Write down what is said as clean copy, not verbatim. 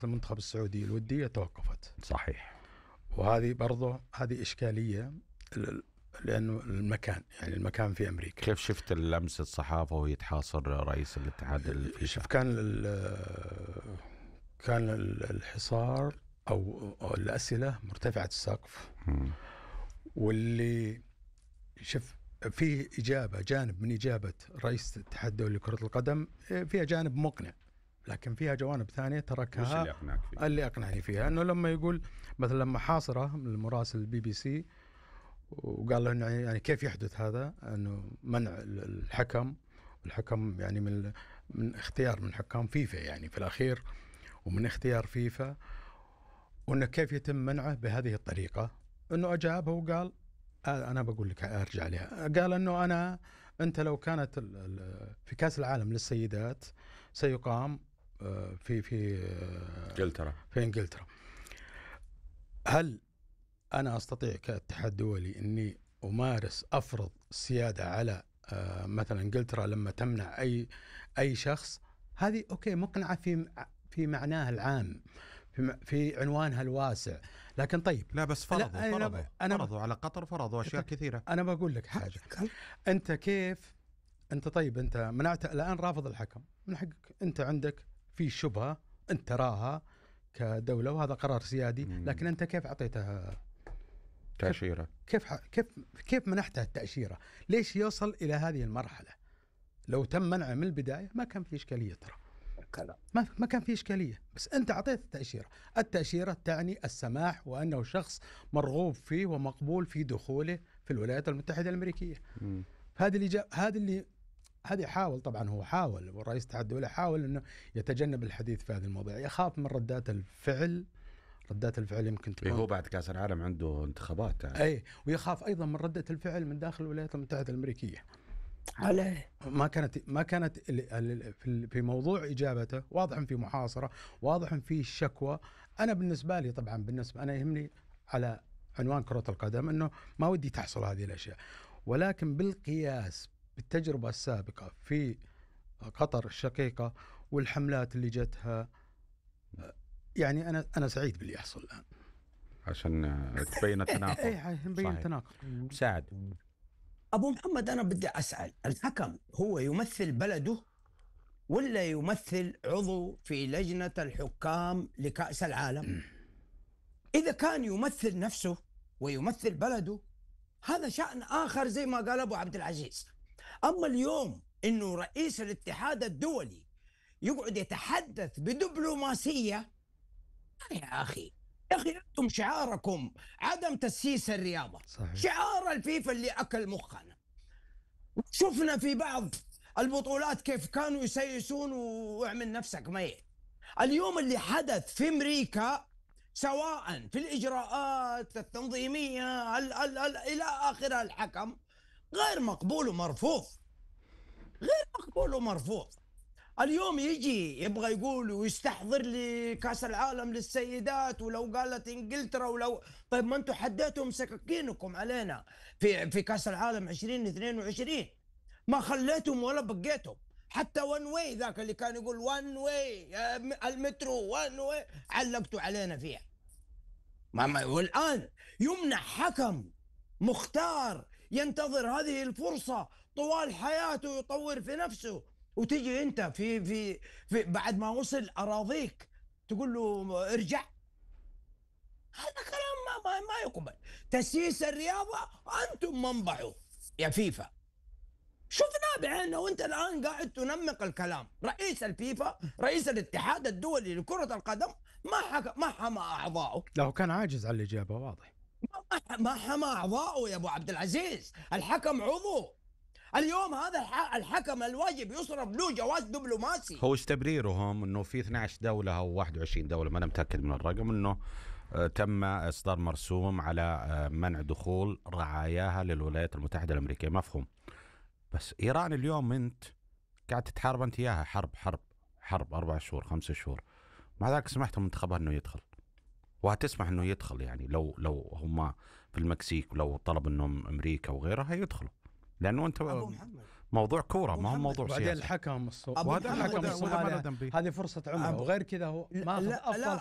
المنتخب السعودي الودية توقفت. صحيح. وهذه برضو هذه إشكالية لأنه المكان في أمريكا. كيف شفت الأمس الصحافة وهو يتحاصر رئيس الاتحاد الفيفا؟ شوف كان الحصار أو الأسئلة مرتفعة السقف. واللي شوف فيه إجابة جانب من إجابة رئيس الاتحاد الدولي لكرة القدم فيها جانب مقنع، لكن فيها جوانب ثانية تركها. اللي أقنعني فيها أنه لما يقول مثلا لما حاصره المراسل BBC وقال له إنه يعني كيف يحدث هذا، أنه منع الحكم يعني من اختيار من حكام فيفا يعني في الأخير، ومن اختيار فيفا، وأنه كيف يتم منعه بهذه الطريقة. أنه أجابه وقال أنا بقول لك أرجع لها. قال أنه أنت لو كانت في كأس العالم للسيدات سيقام في إنجلترا، هل أنا أستطيع كاتحاد دولي أني أفرض السيادة على مثلا إنجلترا لما تمنع أي شخص؟ هذه أوكي مقنعة في معناها العام، في عنوانها الواسع، لكن طيب لا بس فرضوا على قطر، فرضوا أشياء كثيرة. أنا بقول لك حاجة، أنت كيف أنت منعت الآن رافض الحكم، من حقك أنت عندك في شبهة أنت تراها كدولة وهذا قرار سيادي، لكن أنت كيف أعطيتها تأشيرة؟ كيف منحتها التأشيرة؟ ليش يوصل إلى هذه المرحلة؟ لو تم منعه من البداية ما كان في إشكالية، ترى ما كان في إشكالية، بس أنت أعطيت التأشيرة تعني السماح وأنه شخص مرغوب فيه ومقبول في دخوله في الولايات المتحدة الأمريكية. هذه حاول، طبعا هو حاول، والرئيس الاتحاد الدولي حاول أنه يتجنب الحديث في هذه المواضيع، يخاف من ردات الفعل يمكن تكون هو بعد كأس العالم عنده انتخابات يعني. أي، ويخاف أيضا من ردة الفعل من داخل الولايات المتحدة الأمريكية. ما كانت في موضوع إجابته واضح في محاصرة، واضح في شكوى. أنا بالنسبة لي طبعا أنا يهمني على عنوان كرة القدم أنه ما ودي تحصل هذه الأشياء، ولكن بالقياس بالتجربة السابقة في قطر الشقيقة والحملات اللي جتها، يعني أنا سعيد باللي يحصل الآن عشان تبين التناقض. نبين التناقض. سعد أبو محمد، أنا بدي أسأل، الحكم هو يمثل بلده ولا يمثل عضو في لجنة الحكام لكأس العالم؟ إذا كان يمثل نفسه ويمثل بلده هذا شأن آخر زي ما قال أبو عبد العزيز. أما اليوم إنه رئيس الاتحاد الدولي يقعد يتحدث بدبلوماسية، يا أخي أنتم شعاركم عدم تسييس الرياضة. صحيح. شعار الفيفا اللي أكل مخنا. شفنا في بعض البطولات كيف كانوا يسيسون واعمل نفسك ميت. اليوم اللي حدث في أمريكا سواء في الإجراءات التنظيمية إلى آخرها، الحكم غير مقبول ومرفوض. اليوم يجي يبغى يقول ويستحضر لي كأس العالم للسيدات، ولو قالت إنجلترا ولو طيب ما أنتم حديتم سكاكينكم علينا في كأس العالم 2022، ما خليتم ولا بقيتم. حتى وان واي ذاك اللي كان يقول وان واي المترو وان واي علقتوا علينا فيها. والآن يمنع حكم مختار ينتظر هذه الفرصة طوال حياته يطور في نفسه، وتجي انت في بعد ما وصل اراضيك تقول له ارجع. هذا كلام ما يقبل. تسييس الرياضة انتم منبعوا يا فيفا، شفنا بعيننا، وانت الان قاعد تنمق الكلام. رئيس الفيفا رئيس الاتحاد الدولي لكرة القدم ما حمى اعضائه. لا، كان عاجز على الاجابة، واضح. ما حمى اعضائه يا ابو عبد العزيز. الحكم عضو. اليوم هذا الحكم الواجب يصرف له جواز دبلوماسي. هو ايش تبريرهم انه في 12 دولة او 21 دولة، ما انا متأكد من الرقم، انه تم اصدار مرسوم على منع دخول رعاياها للولايات المتحدة الامريكية. مفهوم. بس ايران اليوم انت قاعد تتحارب انت اياها حرب 4 شهور 5 شهور، مع ذلك سمحت منتخبها انه يدخل، وهتسمح انه يدخل. يعني لو هم في المكسيك ولو طلب انهم امريكا وغيرها يدخلوا، لانه انت موضوع كوره ما هو موضوع بعدين سياسي. الحكم أبو وهذا محمد الحكم وهذا الصومالي هذه فرصة عمره، وغير كذا هو ما لا افضل